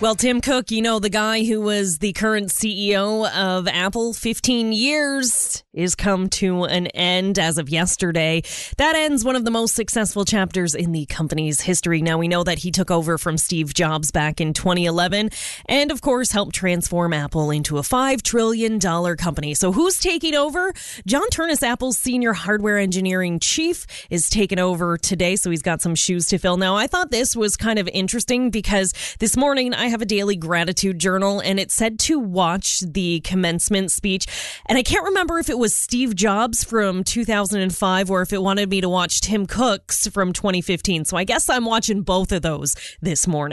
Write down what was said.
Well, Tim Cook, you know, the guy who was the current CEO of Apple, 15 years is come to an end as of yesterday. That ends one of the most successful chapters in the company's history. Now, we know that he took over from Steve Jobs back in 2011 and, of course, helped transform Apple into a $5 trillion company. So who's taking over? John Ternus, Apple's senior hardware engineering chief, is taking over today, so he's got some shoes to fill. Now, I thought this was kind of interesting because this morning I have a daily gratitude journal, and it said to watch the commencement speech. And I can't remember if it was Steve Jobs from 2005 or if it wanted me to watch Tim Cook's from 2015. So I guess I'm watching both of those this morning.